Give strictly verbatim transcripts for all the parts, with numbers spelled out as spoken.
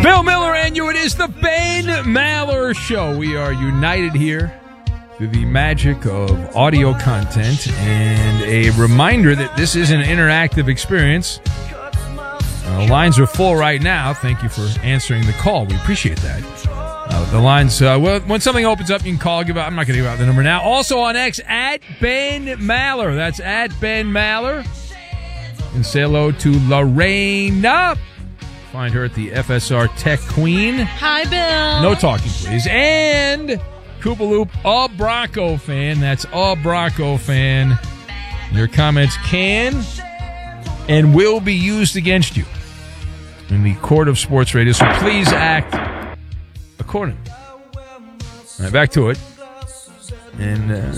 Bill Miller and you. It is the Ben Maller Show. We are united here through the magic of audio content, and a reminder that this is an interactive experience. Uh, lines are full right now. Thank you for answering the call. We appreciate that. Uh, the lines, uh, well, when something opens up, you can call. Give out. I'm not going to give out the number now. Also on X, at Ben Maller. That's at Ben Maller. And say hello to Lorena. Find her at the F S R Tech Queen. Hi, Bill. No talking, please. And Koopaloop, a Bronco fan. That's a Bronco fan. Your comments can and will be used against you in the court of sports radio, so please act accordingly. All right, back to it. And uh,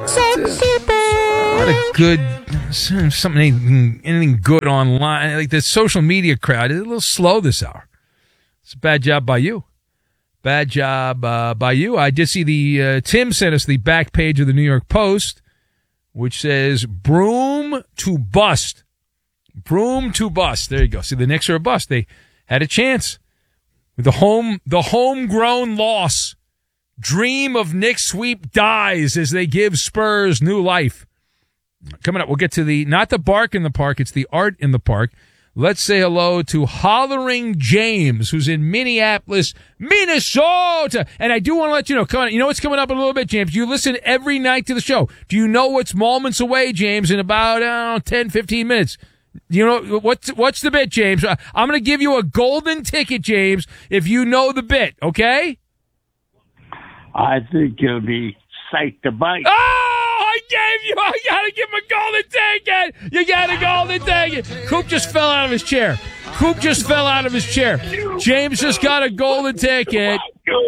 not a good, something, anything, anything good online. Like the social media crowd is a little slow this hour. It's a bad job by you. Bad job uh, by you. I did see the, uh, Tim sent us the back page of the New York Post, which says, broom to bust. Broom to bust. There you go. See, the Knicks are a bust. They had a chance with the home, the homegrown loss. Dream of Knicks sweep dies as they give Spurs new life. Coming up, we'll get to the, not the bark in the park, it's the art in the park. Let's say hello to Hollering James, who's in Minneapolis, Minnesota. And I do want to let you know, come on, you know what's coming up in a little bit, James? You listen every night to the show. Do you know what's moments away, James, in about uh, ten, fifteen minutes? You know, what's, what's the bit, James? I'm going to give you a golden ticket, James, if you know the bit, okay? I think it'll be Psych to Bite. Oh, I gave you, I got to give him a golden ticket. You got a golden ticket. Coop just fell out of his chair. Coop just fell out of his chair. James just got a golden ticket.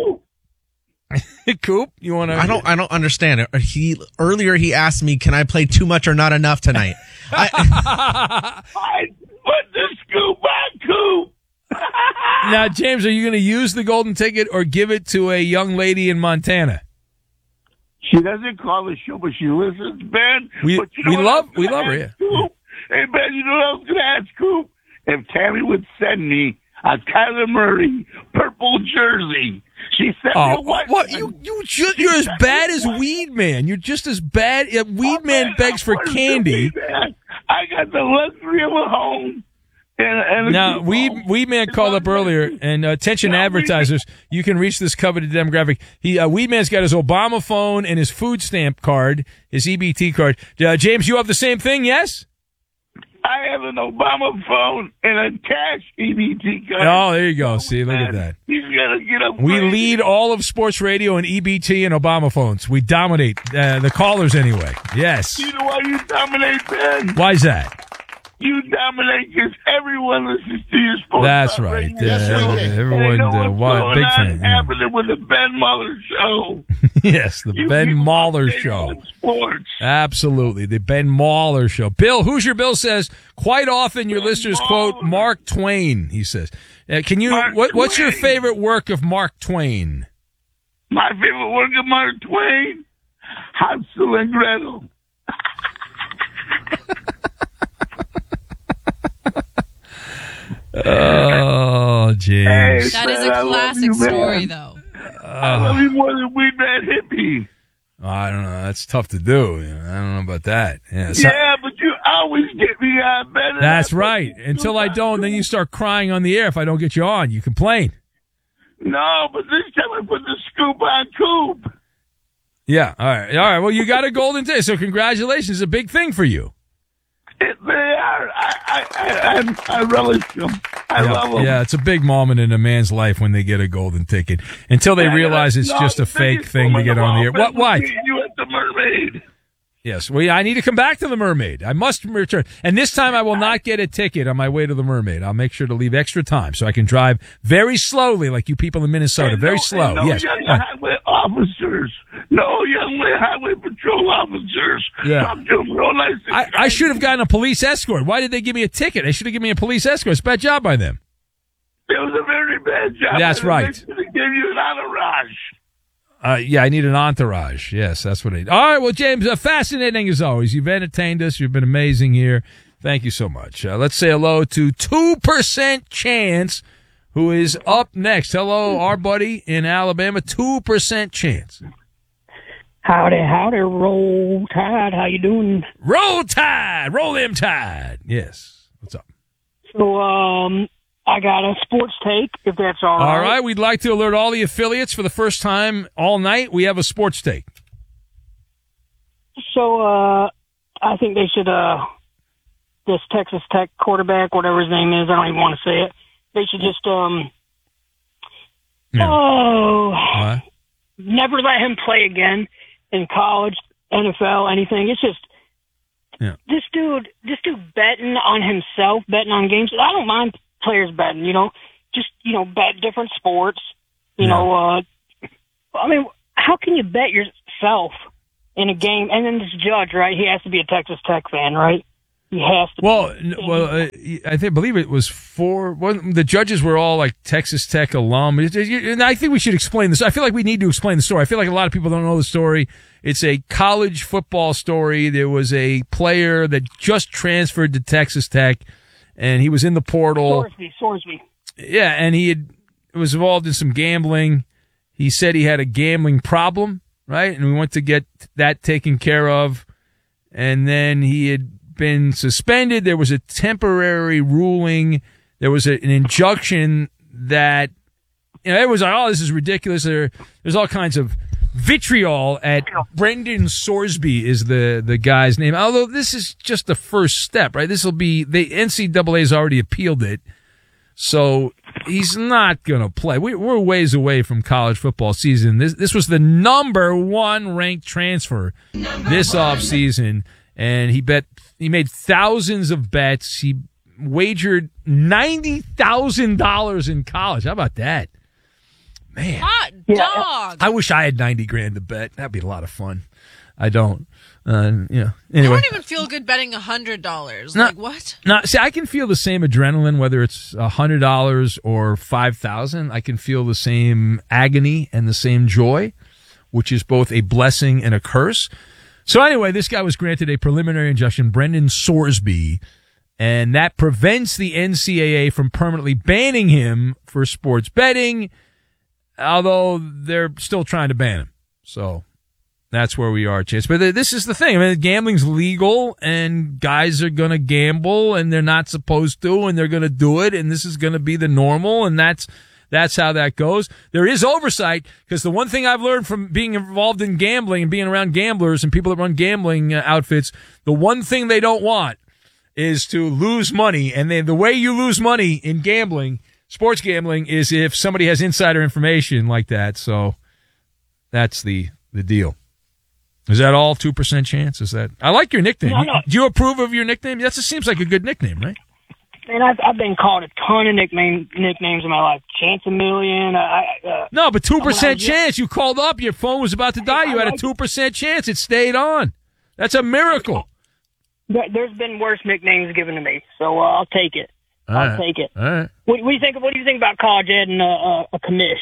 Coop, you want to? I don't. I don't understand it. He earlier he asked me, "Can I play too much or not enough tonight?" I, I put the scoop on Coop. Now, James, are you going to use the golden ticket or give it to a young lady in Montana? She doesn't call the show, but she listens, Ben. We but you know we love we love ask, her. Yeah. Coop? Hey, Ben, you know what I was going to ask Coop? If Tammy would send me a Kyler Murray purple jersey. She sent oh, me a white what one. you you just, you're as bad as Weed Man. You're just as bad. Uh, Weed Oh, Man man, begs for candy. I got the luxury of a home. And, and Now, Weed, Weed Man called up earlier, and uh, attention advertisers, you can reach this coveted demographic. He uh, Weed Man's got his Obama phone and his food stamp card, his E B T card. Uh, James, you have the same thing, yes? I have an Obama phone and a cash E B T card. Oh, there you go. See, look at that. He's got to get up. We lead all of sports radio in E B T and Obama phones. We dominate uh, the callers anyway. Yes. You know why you dominate, Ben? Why is that? You dominate because everyone listens to your sports. That's right. Uh, everyone, uh, what, big fan. Yeah. Happening with the Ben Maller Show. Yes, the you Ben Maller Show. Sports. Absolutely, the Ben Maller Show. Bill, Hoosier Bill says quite often your ben listeners Maller. Quote Mark Twain. He says, uh, "Can you? What, what's your favorite work of Mark Twain?" My favorite work of Mark Twain, Hansel and Gretel. Oh, James. That is a classic you, story, though. Uh, I love you more than Weed Man Hippie. I don't know. That's tough to do. I don't know about that. Yeah, so, yeah but you always get me on, Ben. That's right. Until I don't, then you start crying on the air if I don't get you on. You complain. No, but this time I put the scoop on Coop. Yeah. All right. All right. Well, you got a golden ticket, so congratulations. It's a big thing for you. It, they are. I, I, I, I relish them. I yeah, love them. Yeah, it's a big moment in a man's life when they get a golden ticket. Until they yeah, realize it's no, just a fake thing to get on the air. What? Why? You at the Mermaid. Yes, well, I need to come back to the Mermaid. I must return. And this time I will not get a ticket on my way to the Mermaid. I'll make sure to leave extra time so I can drive very slowly like you people in Minnesota. And very no, slow. No yes. young highway officers. No young highway patrol officers. Yeah. Talk to them real nice I, I should have gotten a police escort. Why did they give me a ticket? They should have given me a police escort. It's a bad job by them. It was a very bad job. That's right. They should have given you an entourage. Uh, yeah, I need an entourage. Yes, that's what I need. All right, well, James, uh, fascinating as always. You've entertained us. You've been amazing here. Thank you so much. Uh, let's say hello to two percent Chance, who is up next. Hello, our buddy in Alabama, two percent chance. Howdy, howdy, Roll Tide. How you doing? Roll Tide. Roll them Tide. Yes. What's up? So, um, I got a sports take, if that's all right. All right. We'd like to alert all the affiliates for the first time all night. We have a sports take. So, uh, I think they should, uh, this Texas Tech quarterback, whatever his name is, I don't even want to say it. They should just, um, Yeah. oh, What? never let him play again in college, N F L, anything. It's just, Yeah. this dude, this dude betting on himself, betting on games. I don't mind players betting, you know, just, you know, bet different sports, you Yeah. know, uh, I mean, how can you bet yourself in a game? And then this judge, right? He has to be a Texas Tech fan, right? He has to. Well, n- well, uh, I think believe it was four. Well, the judges were all like Texas Tech alum, It- it- and I think we should explain this. I feel like we need to explain the story. I feel like a lot of people don't know the story. It's a college football story. There was a player that just transferred to Texas Tech, and he was in the portal. Sorsby, Sorsby. Yeah, and he had was involved in some gambling. He said he had a gambling problem, right? And we went to get that taken care of, and then he had been suspended. There was a temporary ruling. There was a, an injunction that, you know, it was like, oh, this is ridiculous. There, there's all kinds of vitriol at Brendan Sorsby is the, the guy's name. Although this is just the first step, right? This will be, the N C double A has already appealed it. So he's not going to play. We, we're ways away from college football season. This, this was the number one ranked transfer this offseason. And he bet, he made thousands of bets. He wagered ninety thousand dollars in college. How about that? Man. Hot Yeah. dog. I wish I had ninety grand to bet. That'd be a lot of fun. I don't. Uh, you know, I anyway. don't even feel good betting a hundred dollars. No. Like what? Now, see, I can feel the same adrenaline, whether it's one hundred dollars or five thousand dollars. I can feel the same agony and the same joy, which is both a blessing and a curse. So anyway, this guy was granted a preliminary injunction, Brendan Sorsby, and that prevents the N C double A from permanently banning him for sports betting, although they're still trying to ban him. So that's where we are, Chase. But this is the thing. I mean, gambling's legal, and guys are going to gamble, and they're not supposed to, and they're going to do it, and this is going to be the normal, and that's that's how that goes. There is oversight, because the one thing I've learned from being involved in gambling and being around gamblers and people that run gambling uh, outfits, the one thing they don't want is to lose money. And they, the way you lose money in gambling, sports gambling, is if somebody has insider information like that. So that's the, the deal. Is that all two percent chance? Is that? I like your nickname. No, no. Do you approve of your nickname? That just seems like a good nickname, right? Man, I've, I've been called a ton of nickname, nicknames in my life. Chance a Million. I, uh, No, but two percent I mean, I- chance. You called up, your phone was about to die. You had a two percent chance. It stayed on. That's a miracle. there, there's been worse nicknames given to me, so uh, I'll take it. All I'll right. take it. All right. What, what do you think? What do you think about college adding a, a, a commish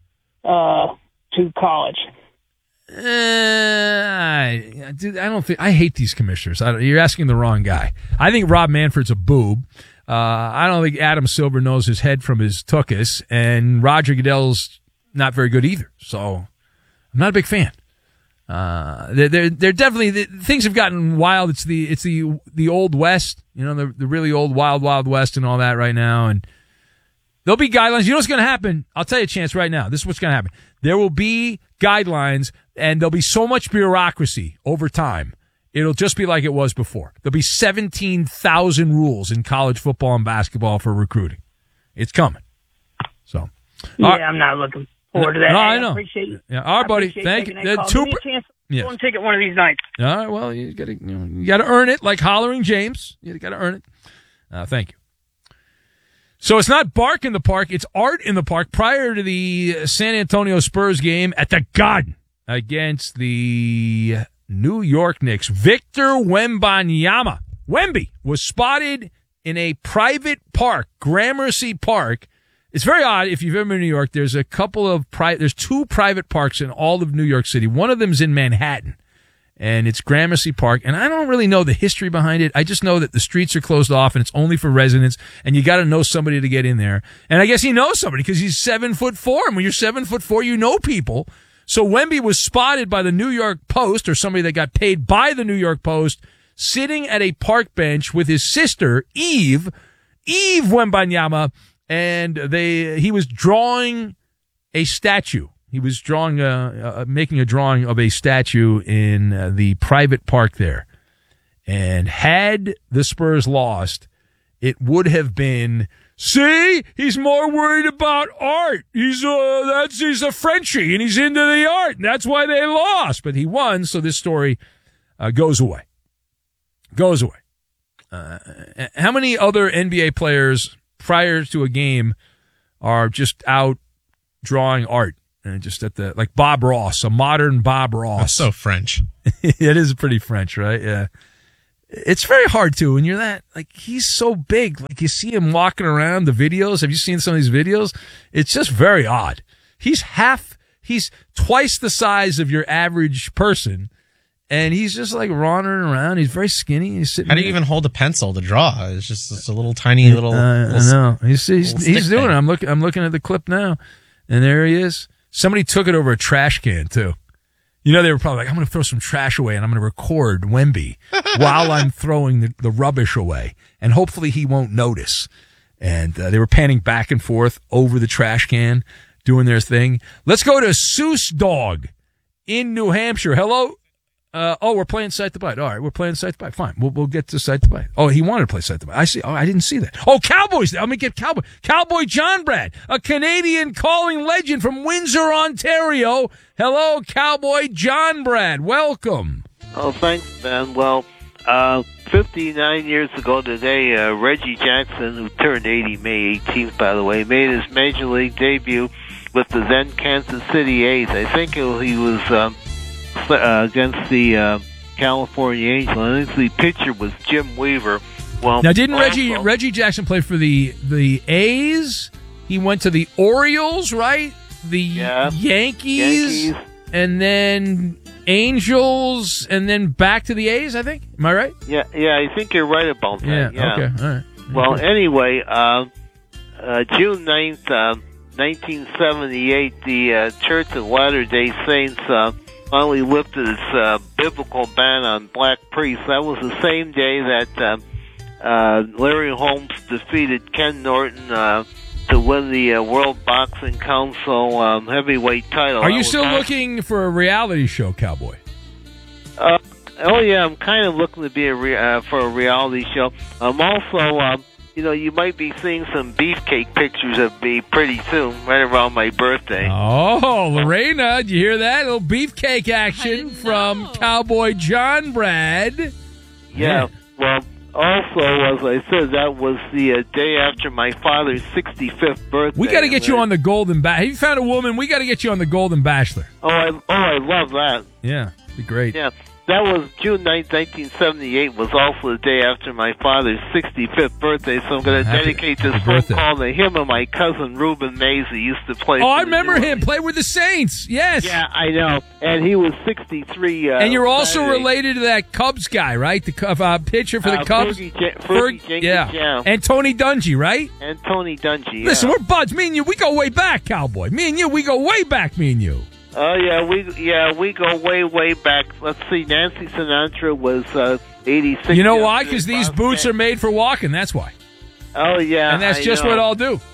uh, to college? Uh, I, dude, I don't think I hate these commissioners. I, you're asking the wrong guy. I think Rob Manfred's a boob. Uh, I don't think Adam Silver knows his head from his tuchus, and Roger Goodell's not very good either. So I'm not a big fan. Uh, they're, they're, they're definitely, the, things have gotten wild. It's the, it's the, the old West, you know, the, the really old wild, wild West and all that right now. And there'll be guidelines. You know what's going to happen? I'll tell you a chance right now. This is what's going to happen. There will be guidelines, and there'll be so much bureaucracy over time. It'll just be like it was before. There'll be seventeen thousand rules in college football and basketball for recruiting. It's coming. So, Yeah, all right. I'm not looking forward to that. No, Hey, I know. appreciate you. Yeah, all right, I buddy. appreciate Thank taking you. that Uh, call. two Give me per- a chance to Yes. go and take it one of these nights. All right. Well, you got to, you know, you got to earn it, like hollering James. You got to earn it. Uh, thank you. So it's not bark in the park; it's art in the park. Prior to the San Antonio Spurs game at the Garden against the New York Knicks, Victor Wembanyama, Wemby, was spotted in a private park, Gramercy Park. It's very odd. If you've ever been to New York, there's a couple of pri- there's two private parks in all of New York City. One of them's in Manhattan, and it's Gramercy Park. And I don't really know the history behind it. I just know that the streets are closed off and it's only for residents, and you got to know somebody to get in there. And I guess he knows somebody because he's seven foot four. And when you're seven foot four, you know people. So Wemby was spotted by the New York Post, or somebody that got paid by the New York Post, sitting at a park bench with his sister, Eve, Eve Wembanyama, and they he was drawing a statue. He was drawing, a, uh, making a drawing of a statue in uh, the private park there. And had the Spurs lost, it would have been, see, he's more worried about art. He's uh, that's he's a Frenchie and he's into the art, and that's why they lost. But he won, so this story uh, goes away. Goes away. Uh, how many other N B A players prior to a game are just out drawing art? And just at the, like Bob Ross, a modern Bob Ross. That's so French. It is pretty French, right? Yeah. It's very hard to when you're that, like, he's so big. Like, you see him walking around the videos. Have you seen some of these videos? It's just very odd. He's half, he's twice the size of your average person. And he's just like wandering around. He's very skinny. He's sitting. How do you even hold a pencil to draw? It's just it's a little tiny little. Uh, little I know. He's he's, little he's stick doing thing. it. I'm looking. I'm looking at the clip now, and there he is. Somebody took it over a trash can too. You know, they were probably like, "I'm going to throw some trash away, and I'm going to record Wemby while I'm throwing the, the rubbish away, and hopefully he won't notice." And uh, they were panning back and forth over the trash can, doing their thing. Let's go to Seuss Dog in New Hampshire. Hello. Uh, oh, we're playing Sight to Bite. All right, we're playing Sight to Bite. Fine, we'll we'll get to Sight to Bite. Oh, he wanted to play Sight to Bite. I see. Oh, I didn't see that. Oh, Cowboys. Let me get Cowboy. Cowboy John Brad, a Canadian calling legend from Windsor, Ontario. Hello, Cowboy John Brad. Welcome. Oh, thanks, Ben. Well, uh, fifty-nine years ago today, uh, Reggie Jackson, who turned eighty May eighteenth, by the way, made his major league debut with the then Kansas City A's. I think it, he was um, uh, against the uh, California Angels. I think the pitcher was Jim Weaver. Well, Now, didn't also, Reggie Reggie Jackson play for the the A's? He went to the Orioles, right? The Yeah. Yankees, Yankees. and then Angels, and then back to the A's, I think. Am I right? Yeah, yeah, I think you're right about that. Yeah. Okay. All right. Well, Okay. anyway, uh, uh, June ninth, uh, nineteen seventy-eight, the uh, Church of Latter-day Saints uh, finally lifted its uh, biblical ban on black priests. That was the same day that uh, uh, Larry Holmes defeated Ken Norton uh, to win the uh, World Boxing Council um, heavyweight title. Are That you was still awesome. looking for a reality show, Cowboy? Uh, oh yeah, I'm kind of looking to be a re- uh, for a reality show. I'm also, um, you know, you might be seeing some beefcake pictures of me pretty soon, right around my birthday. Oh, Lorena, did you hear that? A little beefcake action didn't from know. Cowboy John Brad. Yeah. Well, also, as I said, that was the uh, day after my father's sixty-fifth birthday. We got to get And you then- on the Golden Bachelor. Have you found a woman? We got to get you on the Golden Bachelor. Oh, I, oh, I love that. Yeah, be great. Yeah. That was June ninth, nineteen seventy-eight, was also the day after my father's sixty-fifth birthday, so I'm going to Happy- dedicate this happy phone birthday. call to him and my cousin Reuben Mays, who used to play Oh, for I the remember New him. Play with the Saints. Yes. Yeah, I know. And he was sixty-three. Uh, And you're also Saturday. related to that Cubs guy, right? The Cub- uh, pitcher for the Uh, Cubs. Fergie Ja- Ferg- Fergie Jenkins, yeah. yeah. And Tony Dungy, right? And Tony Dungy. Yeah. Listen, we're buds. Me and you, we go way back, Cowboy. Me and you, we go way back, me and you. Oh yeah, we yeah we go way way back. Let's see, Nancy Sinatra was uh, eighty-six. You know why? yesterday. Because these boots are made for walking. That's why. Oh yeah, And that's I just know. what I'll do.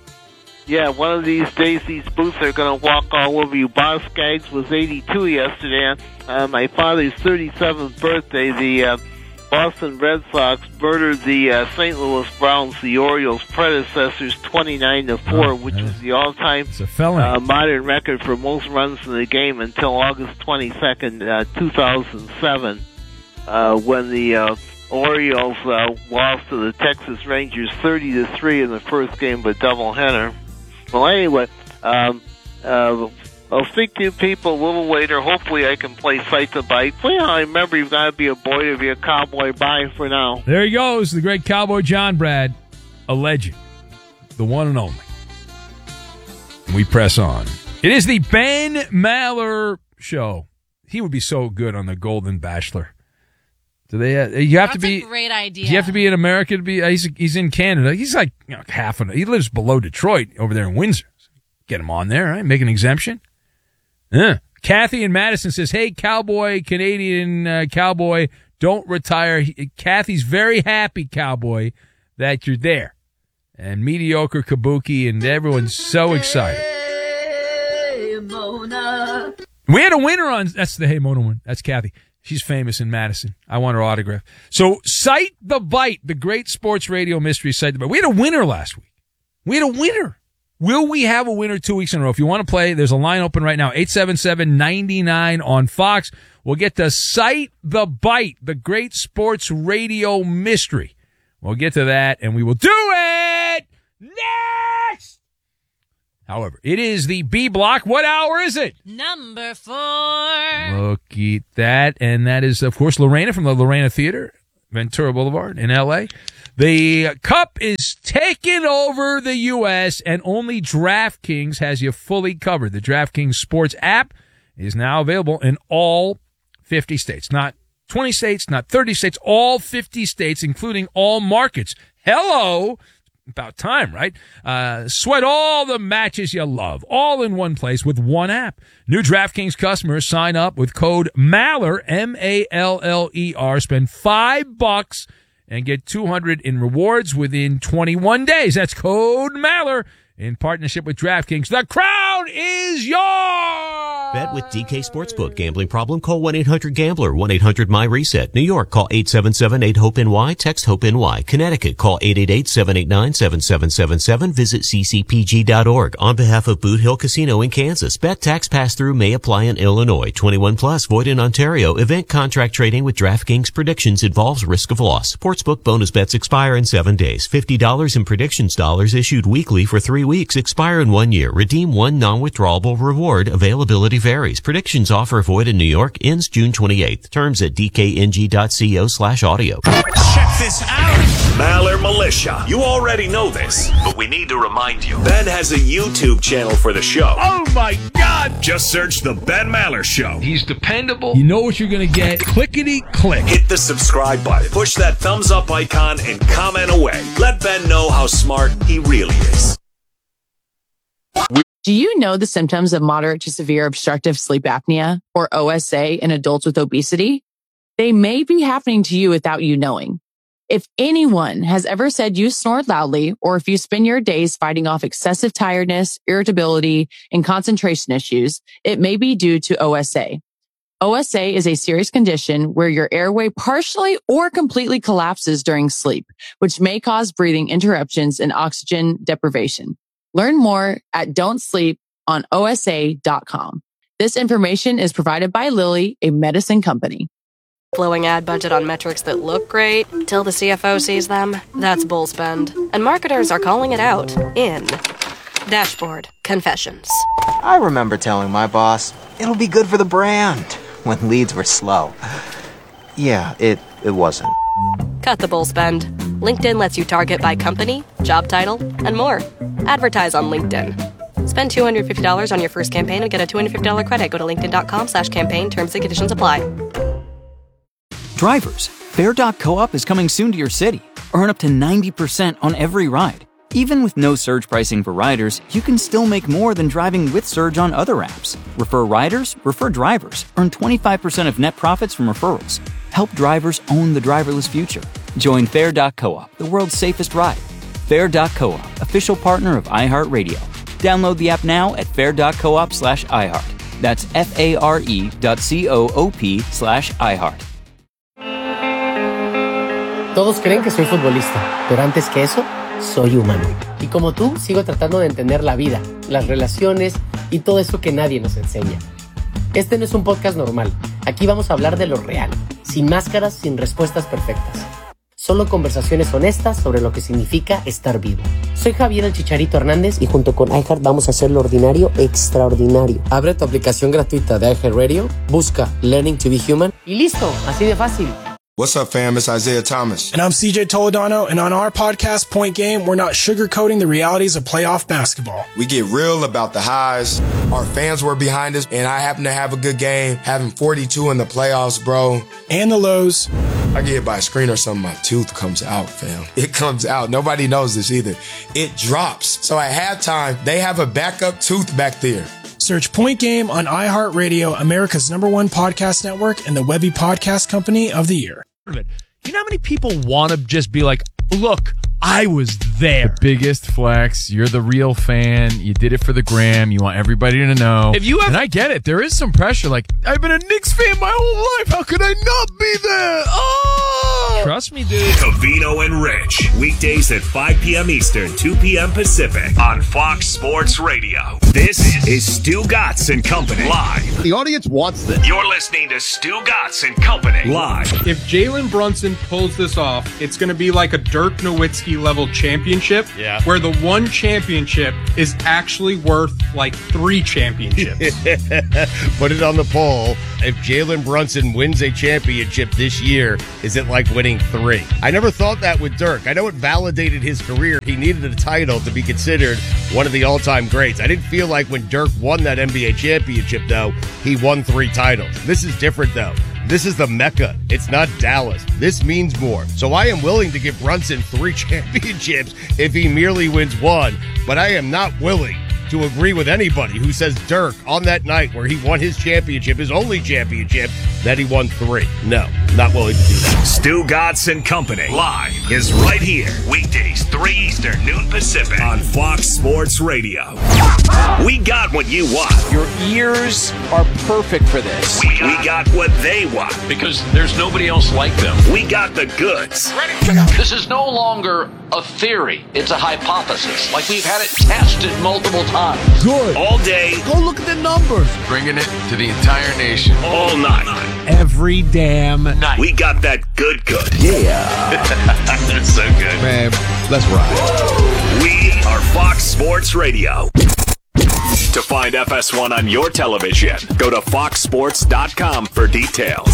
Yeah, one of these days these boots are going to walk all over you. Boss Skaggs was eighty-two yesterday. Uh, my father's thirty-seventh birthday. The uh, Boston Red Sox murdered the uh, Saint Louis Browns, the Orioles' predecessors, twenty-nine to four, Oh, which that was is- the all-time It's a felony. uh, modern record for most runs in the game until August twenty-second, uh, two thousand seven, uh, when the uh, Orioles uh, lost to the Texas Rangers thirty to three in the first game of a doubleheader. Well, anyway, um, uh, I'll speak to you people a little later. Hopefully I can play Sight to Bite. Well, I remember you've got to be a boy to be a cowboy. Bye for now. There he goes, the great Cowboy John Brad, a legend, the one and only. We press on. It is the Ben Maller Show. he would be so good on the Golden Bachelor. Do they? Uh, you have That's to be. a great idea. Do you have to be in America to be? Uh, he's he's in Canada. He's like you know, half of. He lives below Detroit, over there in Windsor. Get him on there, right? Make an exemption. Yeah. Kathy in Madison says, "Hey, cowboy, Canadian uh, cowboy, don't retire." He, Kathy's very happy, cowboy, that you're there. And mediocre Kabuki, and everyone's so excited. Hey, Mona. We had a winner on. That's the Hey Mona one. That's Kathy. She's famous in Madison. I want her autograph. So, Cite the Bite, the great sports radio mystery Cite the Bite. We had a winner last week. We had a winner. Will we have a winner two weeks in a row? If you want to play, there's a line open right now, eight seven seven, nine nine on Fox. We'll get to Cite the Bite, the great sports radio mystery. We'll get to that, and we will do it next! However, it is the B block. What hour is it? Number four. Look at that. And that is, of course, Lorena from the Lorena Theater, Ventura Boulevard in L A. The Cup is taking over the U S, and only DraftKings has you fully covered. The DraftKings Sports app is now available in all fifty states. Not twenty states, not thirty states, all fifty states, including all markets. Hello! About time, right? Uh, sweat all the matches you love, all in one place with one app. New DraftKings customers sign up with code Maller, M A L L E R, spend five bucks and get two hundred in rewards within twenty-one days. That's code Maller in partnership with DraftKings. The crown is yours! Bet with D K Sportsbook. Gambling problem? Call one eight hundred gambler, one eight hundred my reset. New York, call eight seven seven eight hope N Y, text HOPE-NY. Connecticut, call eight eight eight seven eight nine seven seven seven seven. Visit c c p g dot org. On behalf of Boot Hill Casino in Kansas, bet tax pass-through may apply in Illinois. twenty-one plus, void in Ontario. Event contract trading with DraftKings predictions involves risk of loss. Sportsbook bonus bets expire in seven days. fifty dollars in predictions dollars issued weekly for three weeks. Expire in one year. Redeem one non-withdrawable reward. Availability varies. Predictions offer void in New York. Ends June twenty-eighth. Terms at d k n g dot co slash audio. Check this out. Maller Militia. You already know this, but we need to remind you. Ben has a YouTube channel for the show. Oh my God! Just search The Ben Maller Show. He's dependable. You know what you're going to get. Clickety click. Hit the subscribe button. Push that thumbs up icon and comment away. Let Ben know how smart he really is. Do you know the symptoms of moderate to severe obstructive sleep apnea, or O S A, in adults with obesity? They may be happening to you without you knowing. If anyone has ever said you snore loudly, or if you spend your days fighting off excessive tiredness, irritability, and concentration issues, it may be due to O S A. O S A is a serious condition where your airway partially or completely collapses during sleep, which may cause breathing interruptions and oxygen deprivation. Learn more at don't sleep on O S A dot com. This information is provided by Lilly, a medicine company. Blowing ad budget on metrics that look great till the C F O sees them. That's bull spend. And marketers are calling it out in Dashboard Confessions. I remember telling my boss, it'll be good for the brand, when leads were slow. Yeah, it, it wasn't. Cut the bull spend. LinkedIn lets you target by company, job title, and more. Advertise on LinkedIn. Spend two hundred fifty dollars on your first campaign and get a two hundred fifty dollars credit. Go to linkedin.com slash campaign. Terms and conditions apply. Drivers, Fair dot coop is coming soon to your city. Earn up to ninety percent on every ride. Even with no surge pricing for riders, you can still make more than driving with Surge on other apps. Refer riders, refer drivers. Earn twenty-five percent of net profits from referrals. Help drivers own the driverless future. Join Fair dot coop, the world's safest ride. Fair dot coop, official partner of iHeartRadio. Download the app now at fair dot coop slash iHeart. That's F-A-R-E dot C-O-O-P slash iHeart. Todos creen que soy futbolista, pero antes que eso, soy humano. Y como tú, sigo tratando de entender la vida, las relaciones y todo eso que nadie nos enseña. Este no es un podcast normal. Aquí vamos a hablar de lo real, sin máscaras, sin respuestas perfectas. Solo conversaciones honestas sobre lo que significa estar vivo. Soy Javier el Chicharito Hernández y junto con iHeart vamos a hacer lo ordinario extraordinario. Abre tu aplicación gratuita de iHeartRadio, busca Learning to be Human y listo, así de fácil. What's up, fam? It's Isaiah Thomas. And I'm C J Toledano, and on our podcast, Point Game, we're not sugarcoating the realities of playoff basketball. We get real about the highs. Our fans were behind us, and I happen to have a good game, having forty-two in the playoffs, bro. And the lows. I get hit by a screen or something, my tooth comes out, fam. It comes out. Nobody knows this either. It drops. So at halftime, they have a backup tooth back there. Search Point Game on iHeartRadio, America's number one podcast network, and the Webby Podcast Company of the Year. You know how many people want to just be like, look, I was there. The biggest flex. You're the real fan. You did it for the gram. You want everybody to know. If you have, and I get it. There is some pressure. Like, I've been a Knicks fan my whole life. How could I not be there? Oh! Trust me, dude. Covino and Rich. Weekdays at five p.m. Eastern, two p.m. Pacific on Fox Sports Radio. This is Stu Gatz and Company live. The audience wants this. You're listening to Stu Gatz and Company live. If Jalen Brunson pulls this off, it's going to be like a Dirk Nowitzki level championship, yeah. where the one championship is actually worth like three championships. Put it on the poll. If Jalen Brunson wins a championship this year, is it like winning three? I never thought that with Dirk. I know it validated his career. He needed a title to be considered one of the all-time greats. I didn't feel like when Dirk won that N B A championship, though, he won three titles. This is different, though. This is the Mecca. It's not Dallas. This means more. So I am willing to give Brunson three championships if he merely wins one, but I am not willing to agree with anybody who says Dirk on that night where he won his championship, his only championship, that he won three. No, not willing to do that. Stu Gatz and Company live is right here. Weekdays, three Eastern, noon Pacific on Fox Sports Radio. We got what you want. Your ears are perfect for this. We got, we got what they want. Because there's nobody else like them. We got the goods. This is no longer a theory. It's a hypothesis. Like we've had it tested multiple times. Good. All day. Go look at the numbers. Bringing it to the entire nation. All night. Every damn night. We got that good good. Yeah. That's so good. Man, let's ride. We are Fox Sports Radio. To find F S one on your television, go to fox sports dot com for details.